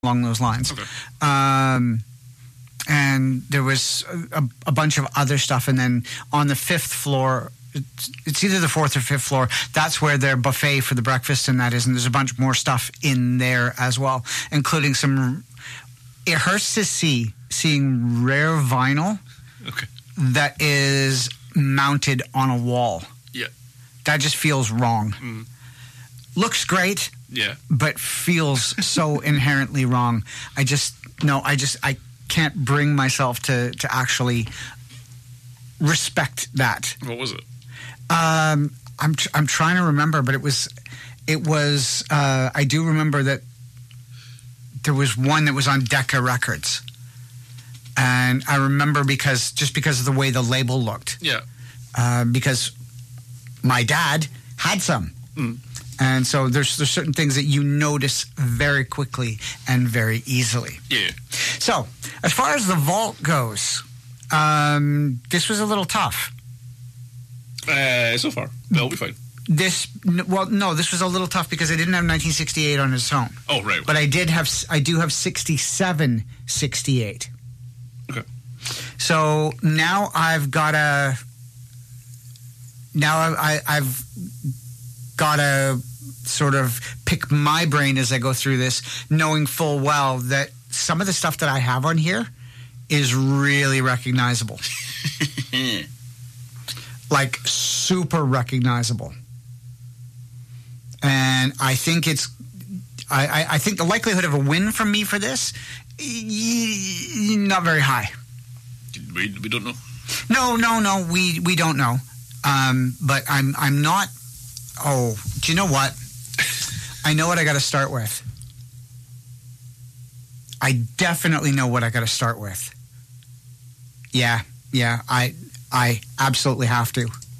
along those lines. Okay. And there was a bunch of other stuff. And then on the fifth floor, it's either the fourth or fifth floor, that's where their buffet for the breakfast and that is. And there's a bunch more stuff in there as well, including some... It hurts to seeing rare vinyl that is mounted on a wall. Yeah. That just feels wrong. Mm. Looks great. Yeah. But feels so inherently wrong. I can't bring myself to actually respect that. What was it? I'm trying to remember, but it was I do remember that there was one that was on Decca Records. And I remember because of the way the label looked. Yeah. Because my dad had some. Mm. And so there's certain things that you notice very quickly and very easily. Yeah. So as far as the vault goes, this was a little tough. So far, that'll be fine. This was a little tough because I didn't have 1968 on its own. Oh, right. But I do have 67, 68. Okay. So now I've got to sort of pick my brain as I go through this, knowing full well that some of the stuff that I have on here is really recognizable. Like super recognizable. And I think I think the likelihood of a win from me for this, not very high. We don't know. No, we don't know. But I'm not. Oh, do you know what? I know what I got to start with. I definitely know what I got to start with. Yeah, I absolutely have to.